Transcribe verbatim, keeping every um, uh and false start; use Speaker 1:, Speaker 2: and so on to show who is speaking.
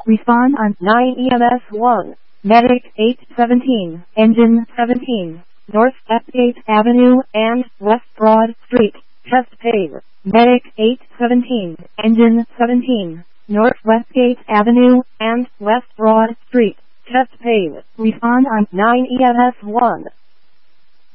Speaker 1: Respond on nine E M S one. Medic eight seventeen, Engine seventeen, North Westgate Avenue and West Broad Street. Chest pain. Medic eight seventeen, Engine seventeen, North Westgate Avenue and West Broad Street. Chest pain. Respond on nine E M S one.